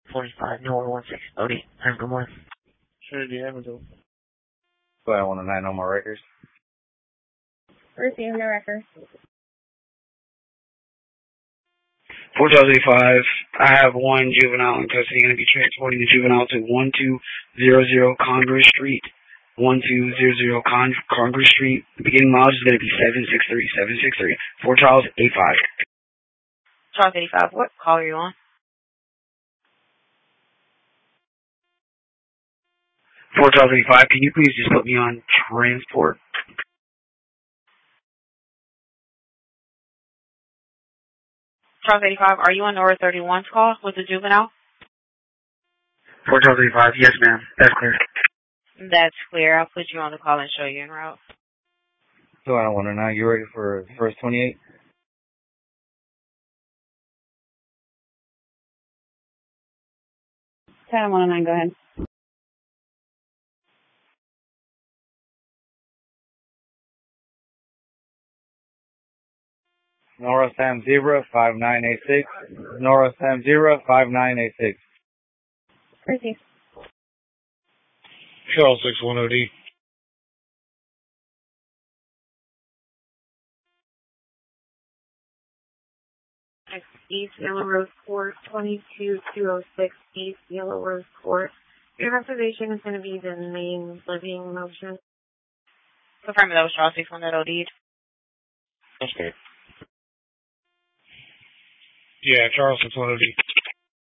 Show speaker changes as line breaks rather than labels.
45 Norwood 16 OD. Have a good morning.
Sure, do you have a go?
Go ahead, 109, no more records.
Receive no records.
4085, I have one juvenile in custody, going to be transporting the juvenile to 1200 Congress Street. 1200 Congress Street. The beginning mileage is going to be 763. 4 Charles 85.
Charles 85, what call are you on?
4 Charles 85, can you please just put me on transport?
Charles 85, are you on North 31's call with the juvenile?
4 Charles 85, yes ma'am, that's clear.
That's clear. I'll put you on the call and show you en route.
Go ahead, 109, you ready for first 28?
Channel 109, go ahead.
Nora Sam Zebra 5986. Nora Sam Zebra 5986.
Receive.
Charles 61OD.
East Yellow Rose Court, 22206 East Yellow Rose Court. Your reservation is going to be the main living motion.
Confirm that was Charles 61 that OD'd.
Okay. Yeah, Charles 61OD.